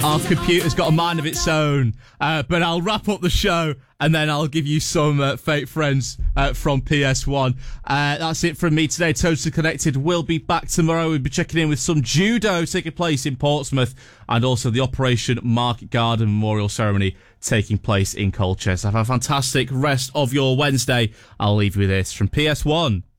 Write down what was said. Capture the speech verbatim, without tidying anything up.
Our computer's got a mind of its own. Uh, but I'll wrap up the show and then I'll give you some uh, fake friends uh, from P S one. Uh, that's it from me today. Totally Connected will be back tomorrow. We'll be checking in with some judo taking place in Portsmouth and also the Operation Market Garden Memorial Ceremony taking place in Colchester. Have a fantastic rest of your Wednesday. I'll leave you with this from P S one.